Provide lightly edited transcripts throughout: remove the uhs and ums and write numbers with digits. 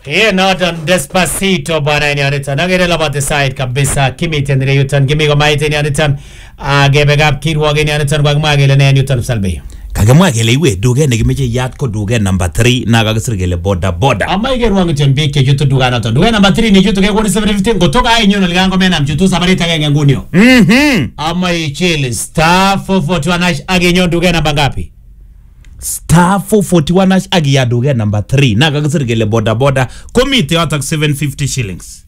Northern Despacito bwana ni anita nagere labate side kabisa kimitendere yutan gimigo maite ni anita gebegap kirwoge ni anita kwa magele ne yutan salbe kagemwa kele iwe duge nekimeche yat ko duge number 3 na kakisir kele boda boda ama igerwangu ten big ke yutu duga nato duge number 3 ni yutu ke 715 gotoka ai nyono ligango mena mchutu sabari tage ngunio ama ichile star 441 agenyo duge namba ngapi star 441 ash agiya duge number 3 na kakisir kele boda boda komite yotak 750 shillings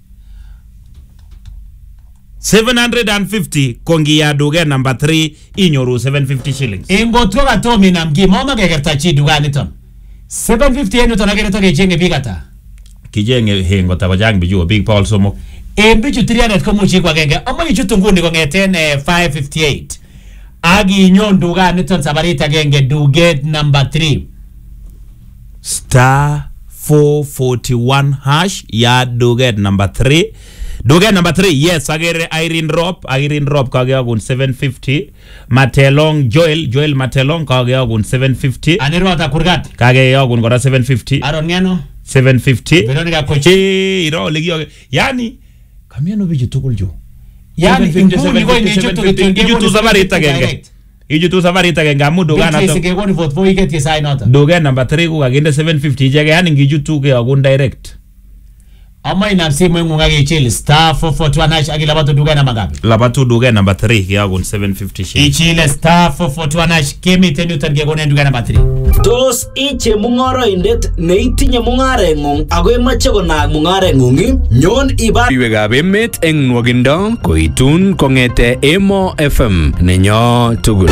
750 kongiya duge number 3 inyoru 750 shillings ingotko katomi namgi mama kegerta chi duganiton 750 enu tonagere toke jenge bigata kijenge hengo tabajang biju big paul somo bichu 300 komuchi kwa genge ama ichutu nguni kongeten 558 agi nyon duganiton sabarita genge duge number 3 star 441 hash ya duge number 3 duge number 3 yes agere Irene Rob kage agun 750 Matelong Joel Matelong kage agun 750 anirota kurgat kage agun kora 750 Aron Ngeno 750 Veronica Kochi iro legio yani kamiano biju tukuljo yani 750 ijutu sabarita genge amudu gana to sigegoni vote for iget yesai nota duge number 3 ku kagende 750 jege yani ngijutu ke agun direct ama inamsi mwengu ngage chili star 441 agila batu duga namba ngapi labatu duga namba 3 kiagun 750 shillings ichile star 441 kemi tenu tange gone duga namba 3 tos iche mungoroindet neitinye mungarengung ako imache konaak mungarengung nyon ibar iwekab emet eng nwogindo koitun kongete Emo FM nenyo tugul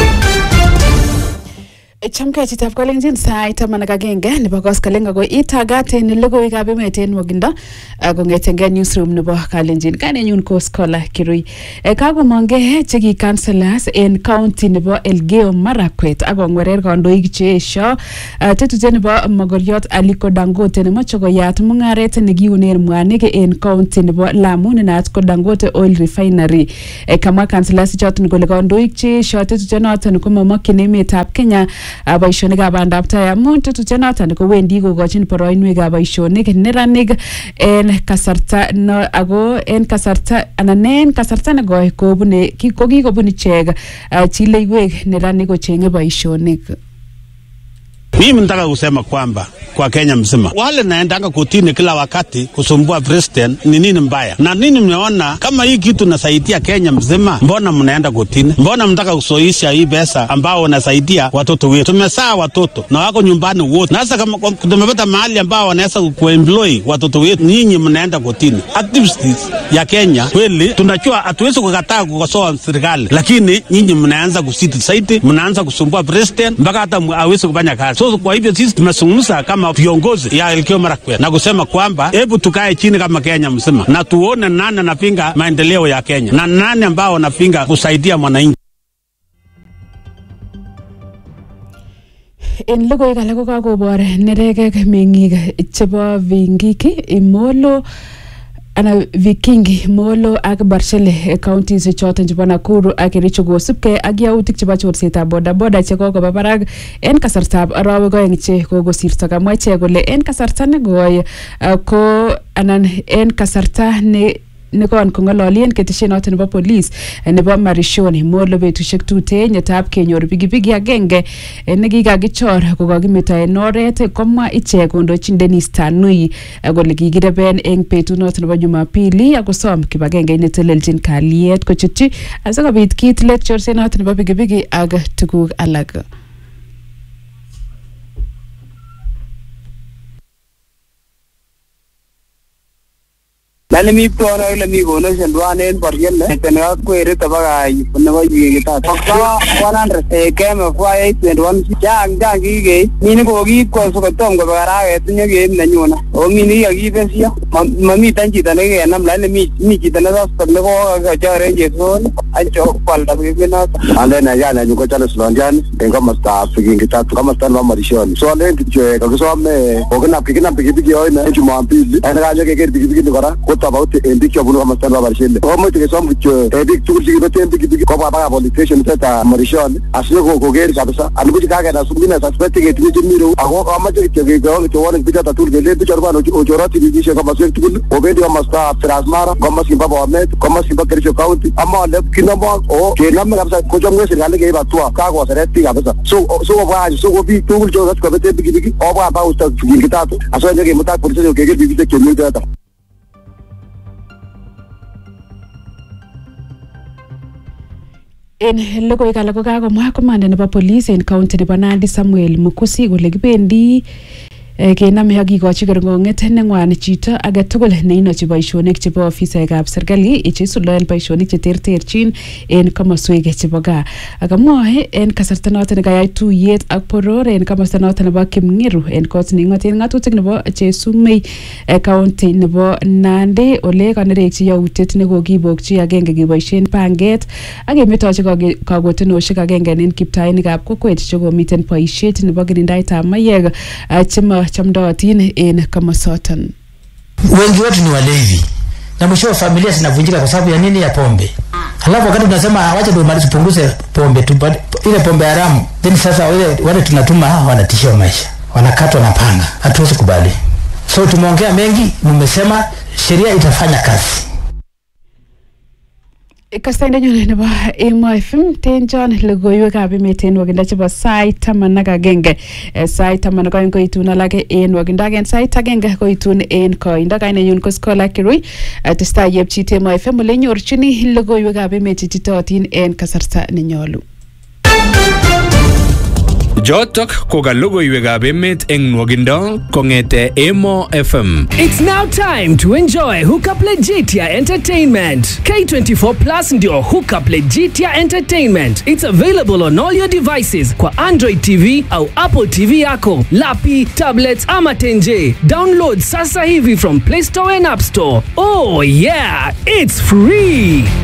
Chamka chitap kalenjin sai taman agenge nebo koskolenga ko itagate ni logoiwekab emet en Mogindo kongetenge newsroom nebo kalenjin kanenyun ko Scholar Kirui kagomonge cheki councillors en county nebo Elgeyo Marakwet akongwerer kandoik cheesho tetutiet nebo Mogoriot Aliko Dangote nemoche koyat mungaret nekiunen mwanik en county nebo Lamu nenaat ko Dangote Oil Refinery kamwa councillors choton kole kandoik cheesho tetutiet noton komamokyin emetab Kenya boisionikab bandab tai amun tetutiet noton kowendi kokochin boroinwekab boisionik neranik en kasarta no ago en kasarta anan en kasarta negoi kobune kikobun ichek chileiwek neranik kochenge boisionik. Mimi nataka kusema kwamba kwa Kenya mzima wale naendanga kotini kila wakati kusumbua president ni nini mbaya na nini mmeona kama hii kitu nasaidia Kenya mzima, mbona mnaenda kotini? Mbona mnataka kusoisha hii pesa ambao wanasaidia watoto wetu? Tumesaa watoto na wako nyumbani wote, na sasa kama tumepata mahali ambao wanaweza kuemploy watoto wetu, nyinyi mnaenda kotini. Activists ya Kenya kweli tunajua hatuwezi kukataa kukosoa serikali, lakini nyinyi mnaanza kusiti saiti, mnaanza kusumbua president mpaka hata hawezi kufanya kazi. So kwa hivyo sisi tumezungumza kama viongozi ya Elgeyo Marakwet na kusema kwamba hebu tukae chini kama Kenya mzima na tuone nani anapinga maendeleo ya Kenya na nani ambao wanapinga kusaidia mwananchi. En logoiwek alak ko kakobor neregek meng'ik chebo Vingiki Imolo ana Vikingi Molo ak Barshele counties choton chebo Nakuru ak Kericho kosubkei ak yautik chebo chorsetab boda boda che kokoba barak en kasartab arawek oeng che kokosirto. Kamwa ichek kole en kasarta negoi ko anan en kasarta nekon kong'ololien keteshet noton nebo police nebo Marishoni Molo betusiek tuten yetab kenyor pikipiki agenge nekikakichor kokakimeto en oret. Komwa ichek kondochin Dennis Tanui kole kikireben eng betut noton nebo Jumapili akosom kibagenge netelelchin kalyet kochutyi asikobit kit let chorset noton nebo pikipiki ak tuguk alak. Lani mi pora ile mi gono shendwane en Barshele tena kwere tabaga nebo yigita fakwa 100 keme kwa 821 jang gige mini ko gi ko so tom go baraga tinye ge na nyona o mini ya gi besio mamiten chito nekenam lakini mi chito nesuspect nekokochoren chesoni ancho kwalda pikipikinoto. Alen ajana nyuko Charles Londiani en komostab Kingitatu komosta nebo Marishoni. So alen kityo kakisome kikinam pikipiki yoino en Jumapili. En kanyo keker pikipiki kora kotabauti en biik chebunu komosta nebo Marishoni. Komoche kesom kityo biik tugul chekibeten pikipiki kobwa baka police station teta Marishoni asikoker kabisa. Anibuchi kakena sukumine suspect ketinye chemiro ako komoche kityo kekeon kityo warning bichoto tugul kele bichoto ochoroti pikipikishek komoswek tugul obendi komostab Transmara komosin bo Bomet komosin bo Kericho County amole kinamo kenome kabisa kochomwe serikali keib hatua kakoseret biik kabisa. So kobwa so biik tugul chekobeten pikipiki obwa bausta Kingitatu asoenye kemutak polisi keker pikipikishek chemi yoto. En logoiwek alak ko kakomwa komanda nebo police en county nebo Nandi Samuel Mukusi kole kibendi kename ak kikochi kerng'ong'et neng'wan chito age tugul neinochi boisionik chebo ofisaekab serikali cheisuldaen boisionik cheterterchin en komoswek chebo gaa. Akamwoe en kasarta noton nekayai tuyet ak boror en komosta noton nebo Kimng'iru en kot neing'oten ng'atutik nebo Chesumei county nebo Nandi ole kanerekyi yautiet nekokibokchi agenge keboisien panget ak kemetochi kagotenosiek agenge en kiptainikab kokwet chekomiten boisiet nebo kirindaetab mayek chema chamdootin en komosoton. Wengi wetu ni walevi na mwisho familia zinavunjika kwa sababu ya nini? Ya pombe. Halafu wakati tunasema wacha ndio mali tupunguze pombe tu, ile pombe haramu, then sasa wale tunatuma wanatishia maisha, wanakatwa na panga. Hatuwezi kubali. So tumeongea mengi, mmesema sheria itafanya kazi. Kastainde nyone nebo Emo FM tenjon logoiwekab emet en wakinda chebo sait 11 sait 12 koitun alake en wakinda en sait 1 koitun en koindo. Kainenyun ko Scholar Kirui testai yepchit Emo FM ole nyorchini logoiwekab emet chititotin en kasarta nenyolu. Jotok ko ka logoiwekab emet eng nwogindo kongete Emo FM. It's now time to enjoy Hookup Legitia Entertainment. K24 Plus ndio Hookup Legitia Entertainment. It's available on all your devices kwa Android TV au Apple TV yako, lapi, tablets ama tenje. Download sasa hivi from Play Store and App Store. Oh yeah, it's free.